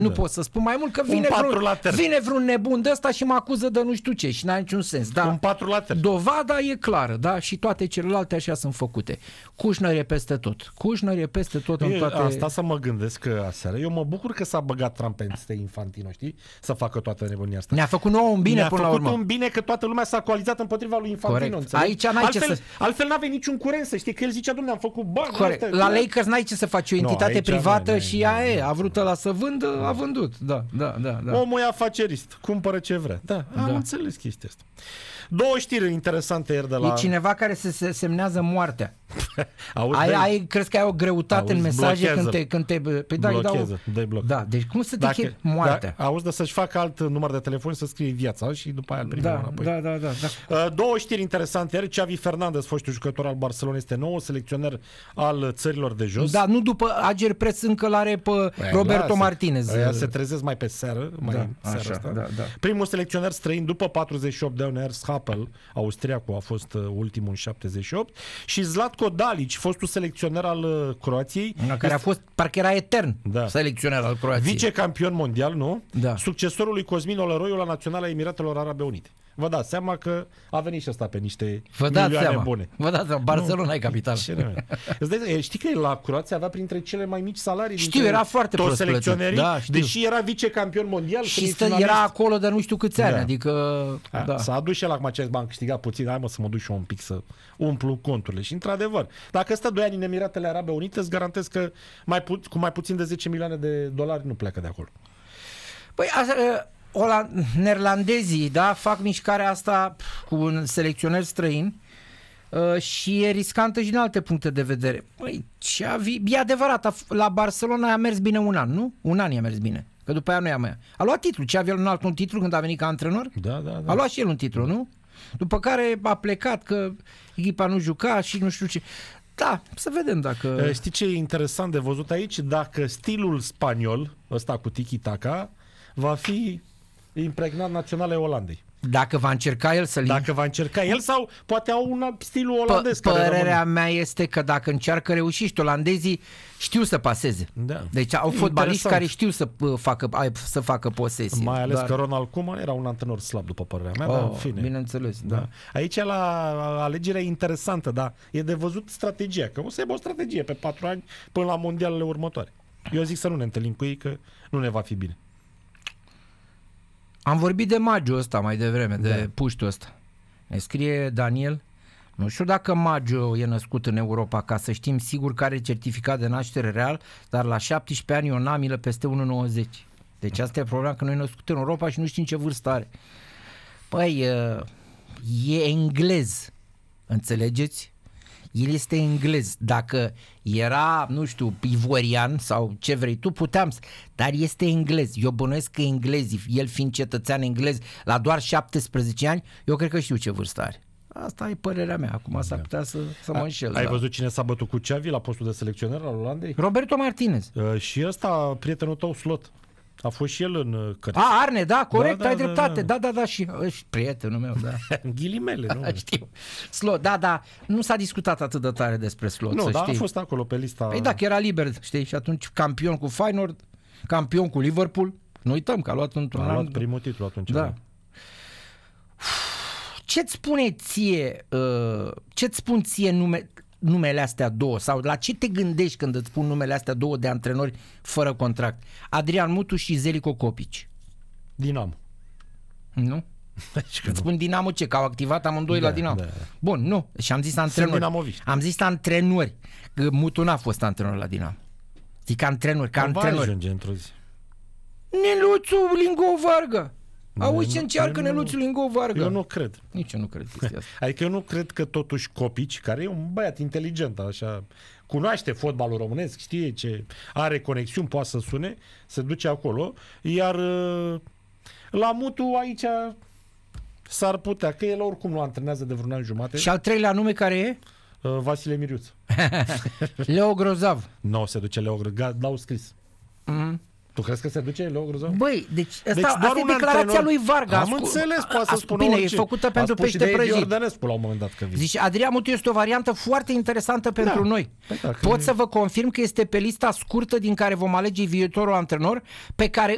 Nu pot să spun mai mult că vine vreun nebun de ăsta și mă acuză de nu știu ce și n-are niciun sens. Da? Un 4 la ter. Dovada e clară, da? Și toate celelalte așa sunt făcute. Kushner e peste tot. Kushner e peste tot în toate... Asta să mă gândesc că aseară. Eu mă bucur că s-a băgat Trump peste Infantino, știi? Să facă toată nebunia asta. Ne-a făcut nouă un bine până la urmă. Ne-a făcut un bine că toată lumea s-a coalizat împotriva lui Infantino. Aici n-ai altfel n-avea niciun curent, să știi, că el zicea, Doamne, am făcut bani. Corect. La Lakers n-ai ce să faci, o entitate privată și a vrut ăla să vândă, a vândut. Da. Omul e afacerist, cumpără ce vrea. Da, am înțeles chestia asta. 2 știri interesante ieri de la... E cineva care se semnează moartea. Crezi că ai o greutate în mesaje când te blochează, da, deci cum să te moartea? Auzi, de să-și facă alt număr de telefon să scrie viața și după aia îl primim înapoi. Da. 2 știri interesante ieri. Xavi Fernandez, fostul jucător al Barcelona, este nou selecționer al țărilor de jos. Da, nu după Ager Press încă l-are pe Roberto Martinez. Se trezesc mai pe seară, seara asta. Da. Primul selecționer străin după 48 de ani, Ernst Happel, austriacul, a fost ultimul în 78, și Zlatko Dalic, fostul selecționer al Croației, care a fost, parcă era etern, selecționer al Croației. Vicecampion mondial, nu? Da. Succesorul lui Cosmin Olăroiu la Naționala Emiratelor Arabe Unite. Vă dați seama că a venit și ăsta pe niște milioane bune. Vă dați seama, Barcelona e capital. Știi că la Croația avea printre cele mai mici salarii. Știu, era foarte prost selecționerii, deși era vicecampion mondial. Și era acolo de nu știu câți ani, adică... S-a adus și el acum acest ban, câștigat puțin, hai mă să mă duc și eu un pic să umplu conturile. Și într-adevăr, dacă stă 2 ani în Emiratele Arabe Unite, îți garantez că cu mai puțin de 10 milioane de dolari nu pleacă de acolo. Păi, neerlandezii, fac mișcarea asta cu un selecționer străin și e riscantă și din alte puncte de vedere. Păi, e adevărat, la Barcelona a mers bine un an, nu? Un an i-a mers bine, că după aia nu i-a mai... A luat titlu, ce avea un titlu când a venit ca antrenor? Da. A luat și el un titlu, nu? După care a plecat că echipa nu juca și nu știu ce... Da, să vedem dacă... Știi ce e interesant de văzut aici? Dacă stilul spaniol, ăsta cu tiki-taka, va fi impregnat naționale Olandei. Dacă va încerca el să-l... Dacă va încerca el sau poate au un stilul olandez. Părerea mea este că dacă încearcă reușești, olandezii știu să paseze. Da. Deci au fotbaliști care știu să facă posesie. Mai ales că Ronald Koeman era un antrenor slab, după părerea mea. Dar în fine. Bineînțeles, da. Aici la alegerea interesantă, dar e de văzut strategia. Că o să aibă o strategie pe 4 ani până la mondialele următoare. Eu zic să nu ne întâlnim cu ei, că nu ne va fi bine. Am vorbit de Maggio ăsta mai devreme, de puștul ăsta. Ne scrie Daniel, nu știu dacă Maggio e născut în Europa, ca să știm sigur că are certificat de naștere real, dar la 17 ani o namilă peste 1,90. Deci asta e problema, că noi e născut în Europa și nu știm ce vârstă are. Păi, e englez, înțelegeți? El este englez. Dacă era, nu știu, ivorian sau ce vrei tu, puteam, dar este englez. Eu bănuiesc că englezii, el fiind cetățean englez la doar 17 ani, eu cred că știu ce vârstă are. Asta e părerea mea. Acum s-ar putea să mă înșel. Ai văzut cine s-a bătut cu Xavi la postul de selecționer al Olandei? Roberto Martinez. Și ăsta, prietenul tău, Slot. A fost și el în cărți. Arne, da, corect, ai dreptate. Da, și prietenul meu, da. Ghilimele, nu? Știu. Slot, da, nu s-a discutat atât de tare despre Slot, nu, să știi. a fost acolo pe lista... Păi da, că era liber, știi, și atunci campion cu Feyenoord, campion cu Liverpool. Nu uităm că a luat într-un an... A luat primul titlu atunci. Da. Ce-ți spune ție, ce-ți spun ție numele astea două, sau la ce te gândești când îți spun numele astea două de antrenori fără contract? Adrian Mutu și Zeljko Kopić. Dinamo. Nu? Îți spun Dinamo ce? Că au activat amândoi la Dinamo. Da. Bun, nu. Și am zis antrenori. Am zis antrenori. Că Mutu n-a fost antrenor la Dinamo. Zic antrenori, ca antrenori. Va ajunge într-o zi. Neluțu Lingo Varga. Auzi ce încearcă Neluțu Lingo Varga. Eu nu cred. Nici eu nu cred chestia asta. Adică eu nu cred că totuși Kopić, care e un băiat inteligent, așa, cunoaște fotbalul românesc, știe ce are conexiuni, poate să sune, se duce acolo, iar la Mutu aici s-ar putea, că el oricum nu antrenează de vreun an jumate. Și al treilea nume care e? Vasile Miriuț. Leo Grozav. Nu se duce Leo Grozav, l-au scris. Tu crezi că se duce Leo Grozav? Băi, deci asta e declarația lui Varga. Am înțeles, poate să spună bine, orice. E făcută pentru pește prăjit. Iordănescu la un moment dat că vine. Zici, Adrian Mutu este o variantă foarte interesantă pentru noi. Pot să vă confirm că este pe lista scurtă din care vom alege viitorul antrenor, pe care